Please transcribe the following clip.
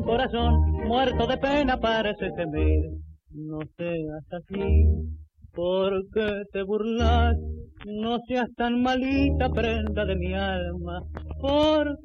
un corazón muerto de pena parece gemir. No seas así, ¿por qué te burlas? No seas tan malita, prenda de mi alma, ¿por